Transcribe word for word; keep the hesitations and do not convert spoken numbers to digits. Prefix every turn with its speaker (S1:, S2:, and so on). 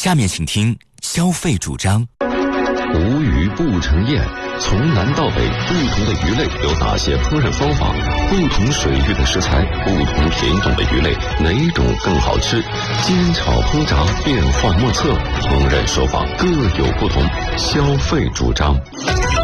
S1: 下面请听消费主张。
S2: 无鱼不成宴，从南到北，不同的鱼类有哪些烹饪方法？不同水域的食材，不同品种的鱼类，哪种更好吃？煎炒烹炸，变幻莫测，烹饪手法各有不同。消费主张。